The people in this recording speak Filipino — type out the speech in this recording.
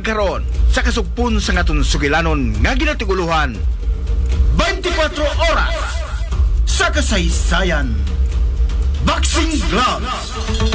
Buntag karon sa kasugpon sa ngaton sugilanon nga ginatiguluhan 24 oras sa kasaysayan. Boxing Gloves.